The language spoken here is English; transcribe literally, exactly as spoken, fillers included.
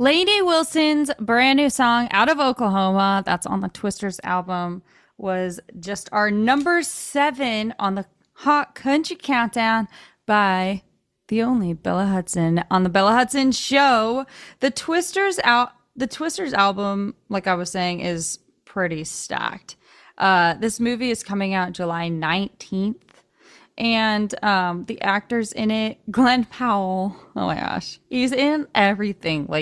Lady Wilson's brand new song, Out of Oklahoma, that's on the Twisters album, was just our number seven on the Hot Country Countdown by the only Bella Hudson on the Bella Hudson Show. The Twisters out the Twisters album, like I was saying, is pretty stacked. Uh, this movie is coming out July nineteenth. And um, the actors in it, Glenn Powell, oh my gosh, he's in everything. Like